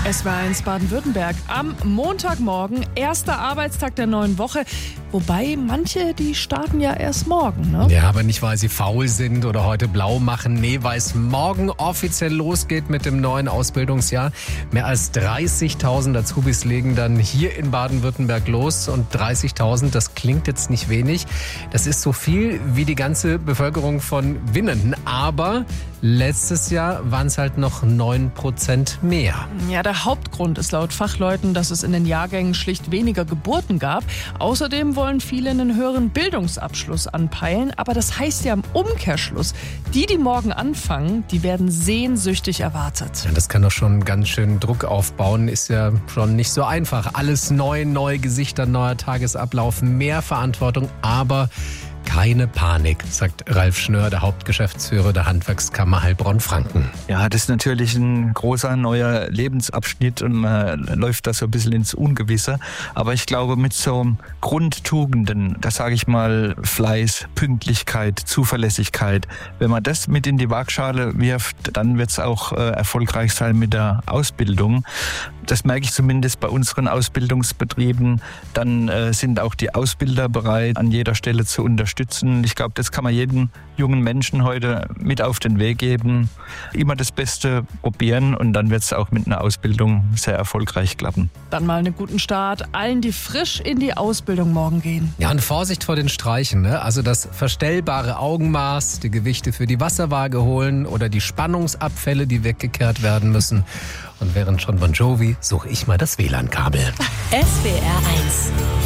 SWR1 Baden-Württemberg. Am Montagmorgen, erster Arbeitstag der neuen Woche. Wobei manche, die starten ja erst morgen, ne? Ja, aber nicht, weil sie faul sind oder heute blau machen. Nee, weil es morgen offiziell losgeht mit dem neuen Ausbildungsjahr. Mehr als 30.000 Azubis legen dann hier in Baden-Württemberg los. Und 30.000, das klingt jetzt nicht wenig. Das ist so viel wie die ganze Bevölkerung von Winnenden. Aber letztes Jahr waren es halt noch 9% mehr. Ja, der Hauptgrund ist laut Fachleuten, dass es in den Jahrgängen schlicht weniger Geburten gab. Außerdem wollen viele einen höheren Bildungsabschluss anpeilen. Aber das heißt ja im Umkehrschluss, die morgen anfangen, die werden sehnsüchtig erwartet. Ja, das kann doch schon ganz schön Druck aufbauen. Ist ja schon nicht so einfach. Alles neu, neue Gesichter, neuer Tagesablauf, mehr Verantwortung, aber keine Panik, sagt Ralf Schnör, der Hauptgeschäftsführer der Handwerkskammer Heilbronn-Franken. Ja, das ist natürlich ein großer neuer Lebensabschnitt und man läuft da so ein bisschen ins Ungewisse. Aber ich glaube, mit so Grundtugenden, da sage ich mal Fleiß, Pünktlichkeit, Zuverlässigkeit, wenn man das mit in die Waagschale wirft, dann wird es auch erfolgreich sein mit der Ausbildung. Das merke ich zumindest bei unseren Ausbildungsbetrieben. Dann sind auch die Ausbilder bereit, an jeder Stelle zu unterstützen. Ich glaube, das kann man jedem jungen Menschen heute mit auf den Weg geben. Immer das Beste probieren und dann wird es auch mit einer Ausbildung sehr erfolgreich klappen. Dann mal einen guten Start allen, die frisch in die Ausbildung morgen gehen. Ja, und Vorsicht vor den Streichen, ne? Also das verstellbare Augenmaß, die Gewichte für die Wasserwaage holen oder die Spannungsabfälle, die weggekehrt werden müssen. Und während schon Bon Jovi suche ich mal das WLAN-Kabel. SWR1